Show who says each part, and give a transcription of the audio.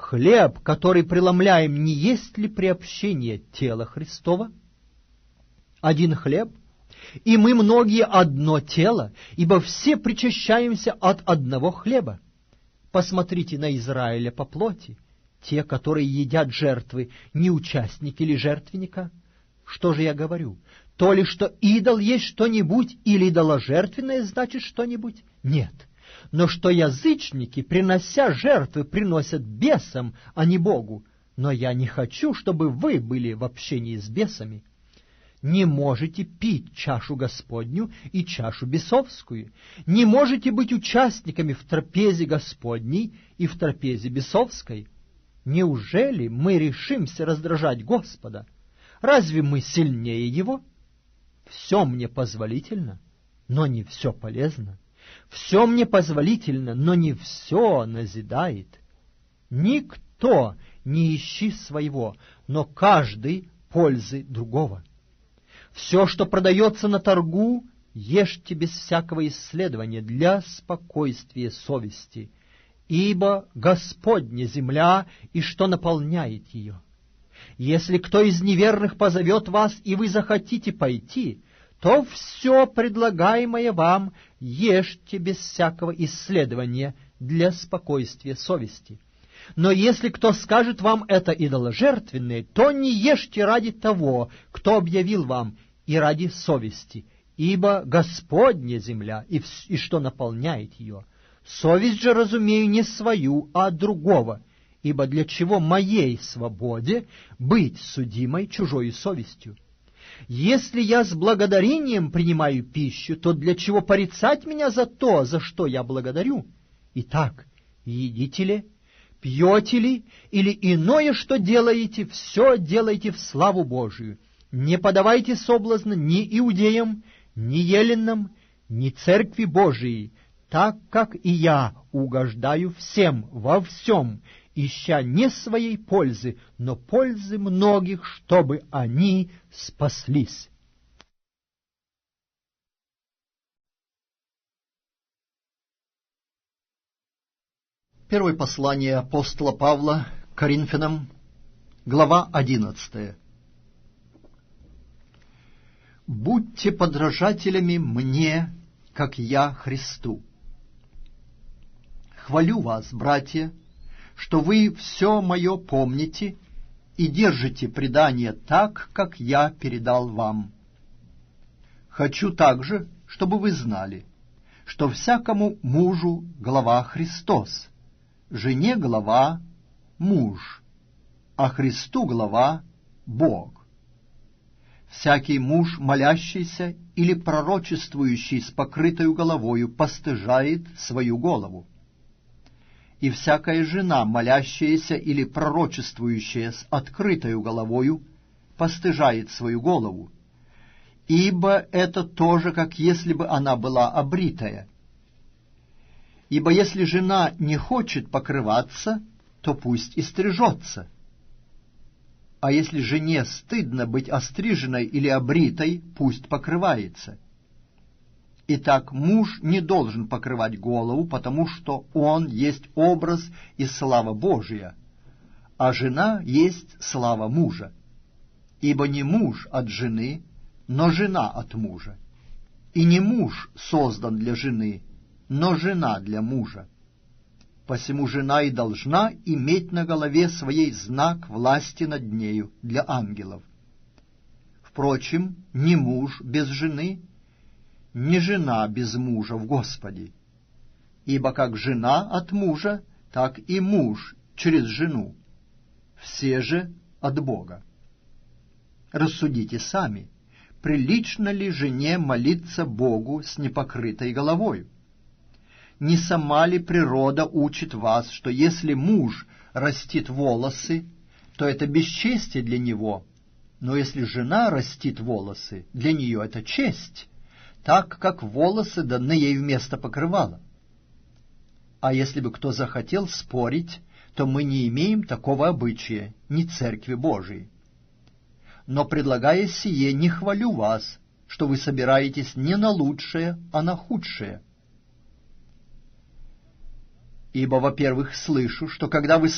Speaker 1: хлеб, который преломляем, не есть ли приобщение тела Христова? Один хлеб, и мы многие одно тело, ибо все причащаемся от одного хлеба. Посмотрите на Израиля по плоти. Те, которые едят жертвы, не участники ли жертвенника? Что же я говорю? То ли, что идол есть что-нибудь, или идоложертвенное значит что-нибудь? Нет. Но что язычники, принося жертвы, приносят бесам, а не Богу. Но я не хочу, чтобы вы были в общении с бесами. Не можете пить чашу Господню и чашу бесовскую. Не можете быть участниками в трапезе Господней и в трапезе бесовской. Неужели мы решимся раздражать Господа? Разве мы сильнее Его? Все мне позволительно, но не все полезно. Все мне позволительно, но не все назидает. Никто не ищи своего, но каждый пользы другого. Все, что продается на торгу, ешьте без всякого исследования для спокойствия совести, ибо Господня земля и что наполняет ее. Если кто из неверных позовет вас, и вы захотите пойти, то все предлагаемое вам ешьте без всякого исследования для спокойствия совести. Но если кто скажет вам это идоложертвенное, то не ешьте ради того, кто объявил вам, и ради совести, ибо Господня земля и что наполняет ее. Совесть же разумею не свою, а другого, ибо для чего моей свободе быть судимой чужой совестью? Если я с благодарением принимаю пищу, то для чего порицать меня за то, за что я благодарю? Итак, едите ли, пьете ли, или иное, что делаете, все делайте в славу Божию. Не подавайте соблазна ни иудеям, ни еленам, ни церкви Божией, так как и я угождаю всем во всем, ища не своей пользы, но пользы многих, чтобы они спаслись. Первое послание апостола Павла к Коринфянам, глава 11. «Будьте подражателями мне, как я Христу. Хвалю вас, братья, что вы все мое помните и держите предание так, как я передал вам. Хочу также, чтобы вы знали, что всякому мужу глава Христос, жене глава муж, а Христу глава Бог. Всякий муж, молящийся или пророчествующий с покрытою головою, постыжает свою голову. И всякая жена, молящаяся или пророчествующая с открытою головою, постыжает свою голову, ибо это тоже, как если бы она была обритая. Ибо если жена не хочет покрываться, то пусть и стрижется. А если жене стыдно быть остриженной или обритой, пусть покрывается. Итак, муж не должен покрывать голову, потому что он есть образ и слава Божия, а жена есть слава мужа. Ибо не муж от жены, но жена от мужа. И не муж создан для жены, но жена для мужа. Посему жена и должна иметь на голове своей знак власти над нею для ангелов. Впрочем, ни муж без жены, ни жена без мужа в Господе. Ибо как жена от мужа, так и муж через жену. Все же от Бога. Рассудите сами, прилично ли жене молиться Богу с непокрытой головою? Не сама ли природа учит вас, что если муж растит волосы, то это бесчестие для него, но если жена растит волосы, для нее это честь, так как волосы даны ей вместо покрывала? А если бы кто захотел спорить, то мы не имеем такого обычая, ни Церкви Божией. Но, предлагая сие, не хвалю вас, что вы собираетесь не на лучшее, а на худшее. Ибо, во-первых, слышу, что когда вы